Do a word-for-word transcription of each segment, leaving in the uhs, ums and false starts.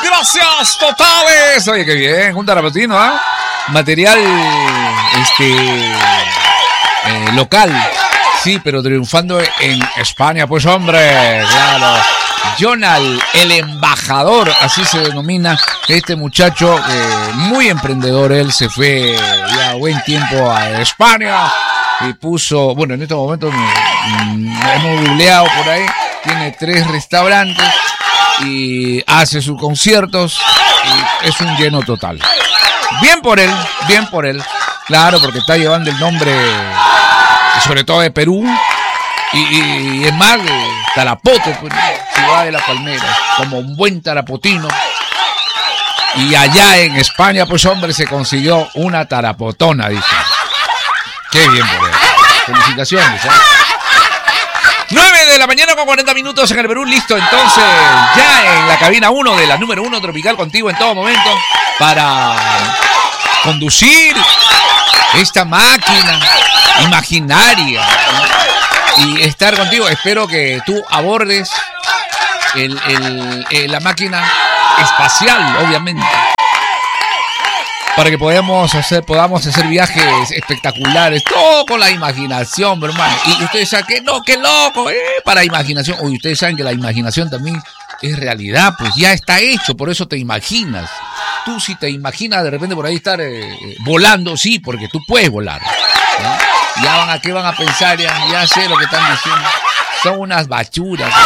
Gracias totales. Oye, qué bien, un tarapotino, ¿ah? ¿eh? Material este eh, local. Sí, pero triunfando en España, pues hombre, claro. Jonal, el embajador, así se denomina este muchacho, eh, muy emprendedor. Él se fue ya buen tiempo a España y puso, bueno, en estos momentos mmm, hemos googleado por ahí, tiene tres restaurantes y hace sus conciertos y es un lleno total. Bien por él, bien por él, claro, porque está llevando el nombre, sobre todo de Perú. Y, y, y es más, Tarapoto, pues, ciudad de La Palmera, como un buen tarapotino. Y allá en España, pues hombre, se consiguió una tarapotona, dice. Qué bien por él. Felicitaciones, ¿eh? nueve de la mañana con cuarenta minutos en el Perú, listo. Entonces, ya en la cabina uno de la número uno Tropical, contigo en todo momento, para conducir esta máquina imaginaria y estar contigo. Espero que tú abordes el, el, el, la máquina espacial, obviamente, para que podamos hacer, podamos hacer viajes espectaculares, todo con la imaginación, hermano. Y ustedes saben que no, qué loco, eh, para imaginación. Uy, ustedes saben que la imaginación también es realidad, pues ya está hecho, por eso te imaginas. Tú si te imaginas de repente por ahí estar eh, volando, sí, porque tú puedes volar, ¿no? Ya van a qué van a pensar, ya, ya sé lo que están diciendo. Son unas bachuras. ¿No?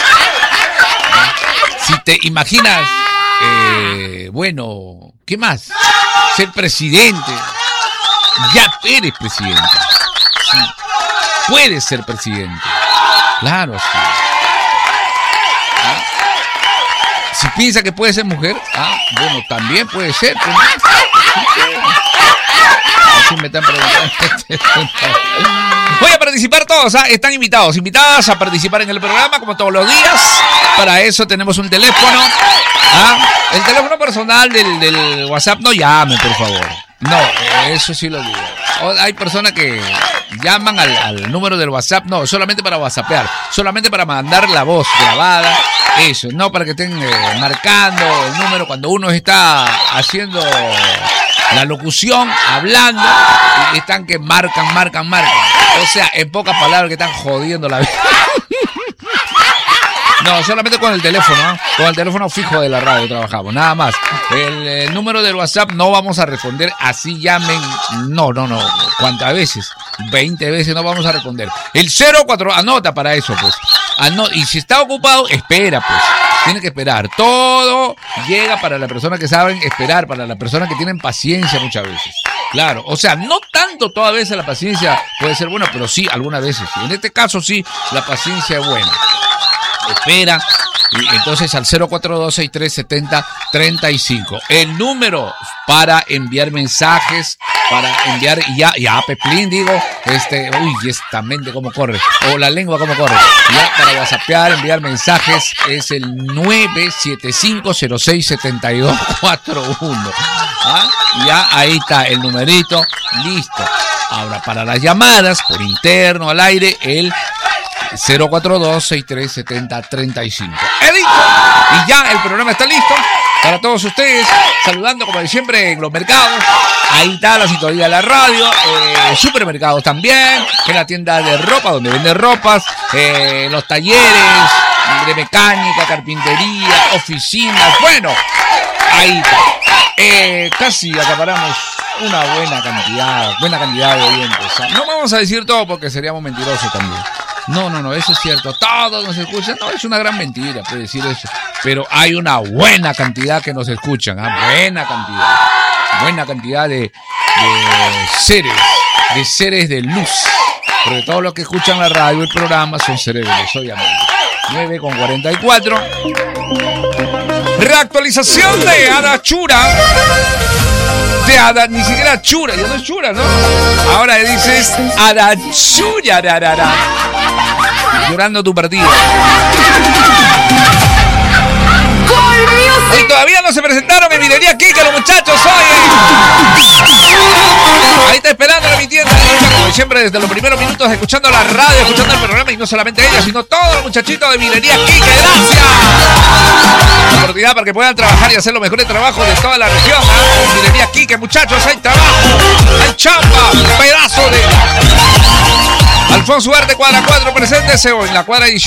Si te imaginas, eh, bueno, ¿qué más? Ser presidente. Ya eres presidente. Sí. Puedes ser presidente. Claro, sí. ¿Ah? Si piensa que puede ser mujer, ah, bueno, también puede ser. Pues, así me están preguntando. Voy a participar todos, ¿ah? Están invitados, invitadas a participar en el programa como todos los días. Para eso tenemos un teléfono, ¿ah? El teléfono personal del, del WhatsApp, no llamen, por favor. No, eso sí lo digo. Hay personas que llaman al, al número del WhatsApp, no, solamente para whatsappear, solamente para mandar la voz grabada, eso, no para que estén eh, marcando el número cuando uno está haciendo la locución, hablando, y están que marcan, marcan, marcan. O sea, en pocas palabras, que están jodiendo la vida. No, solamente con el teléfono, ¿eh? Con el teléfono fijo de la radio trabajamos, nada más. El, el número del WhatsApp no vamos a responder, así llamen. No, no, no. ¿Cuántas veces? veinte veces no vamos a responder. El cero cuatro, anota para eso, pues. Anota, y si está ocupado, espera, pues. Tiene que esperar. Todo llega para la persona que saben esperar, para la persona que tienen paciencia muchas veces. Claro, o sea, no tanto todas veces la paciencia puede ser buena, pero sí, algunas veces sí. En este caso sí, la paciencia es buena. Espera, y entonces al cero cuatro dos seis tres siete cero tres cinco. El número para enviar mensajes, para enviar ya, ya, Peplín, digo, este, uy, esta mente cómo corre, o la lengua cómo corre, ya, para whatsappear, enviar mensajes, es el nueve siete cinco cero seis siete dos cuatro uno. ¿Ah? Ya, ahí está el numerito, listo. Ahora, para las llamadas, por interno, al aire, el cero cuatro dos seis tres siete cero tres cinco. He dicho, y ya el programa está listo para todos ustedes, saludando como de siempre en los mercados. Ahí está la sintonía de la radio, eh, supermercados también, en la tienda de ropa donde venden ropas, eh, los talleres de mecánica, carpintería, oficinas, bueno, ahí está. Eh, casi acaparamos una buena cantidad, buena cantidad de oyentes. No vamos a decir todo porque seríamos mentirosos también. No, no, no, eso es cierto. Todos nos escuchan. No, es una gran mentira, puede decir eso. Pero hay una buena cantidad que nos escuchan. ¿eh? Buena cantidad. Buena cantidad de, de seres, de seres de luz. Porque todos los que escuchan la radio, el programa, son seres de luz, obviamente. nueve con cuarenta y cuatro. Reactualización de Ada Chura. De Ada, ni siquiera Chura, ya no es Chura, ¿no? Ahora le dices Ada Chura, ra, ra, ra. Llorando tu partido. Y todavía no se presentaron en Minería Kika los muchachos, oye. Ahí está esperando en mi tienda. Como siempre, desde los primeros minutos, escuchando la radio, escuchando el programa, y no solamente ella, sino todos los muchachitos de Minería Kika. Gracias por oportunidad para que puedan trabajar y hacer los mejores trabajos de toda la región. ¿Ah? Minería Quique, muchachos, hay trabajo, hay chamba, pedazo de... Alfonso Arte, cuadra cuatro, preséntese hoy en la cuadra dieciocho.